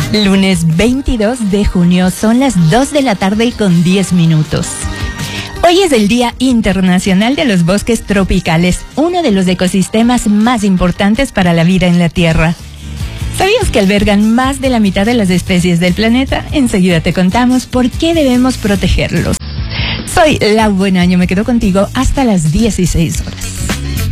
Lunes 22 de junio, son las 2 de la tarde con 10 minutos. Hoy es el Día Internacional de los Bosques Tropicales, uno de los ecosistemas más importantes para la vida en la Tierra. ¿Sabías que albergan más de la mitad de las especies del planeta? Enseguida te contamos por qué debemos protegerlos. Soy Lau Buenaño, me quedo contigo hasta las 16 horas.